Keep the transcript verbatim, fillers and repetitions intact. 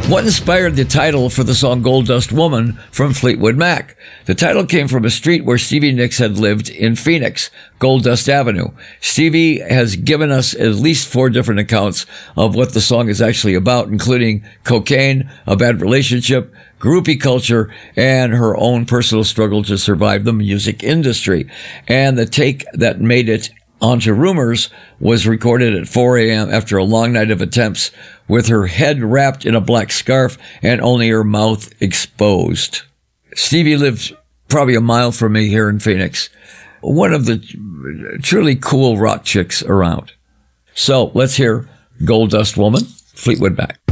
What inspired the title for the song Gold Dust Woman from Fleetwood Mac? The title came from a street where Stevie Nicks had lived in Phoenix, Gold Dust Avenue. Stevie has given us at least four different accounts of what the song is actually about, including cocaine, a bad relationship, groupie culture, and her own personal struggle to survive the music industry. And the take that made it onto Rumors was recorded at four a.m. after a long night of attempts, with her head wrapped in a black scarf and only her mouth exposed. Stevie lived probably a mile from me here in Phoenix. One of the truly cool rock chicks around. So let's hear Gold Dust Woman, Fleetwood Mac.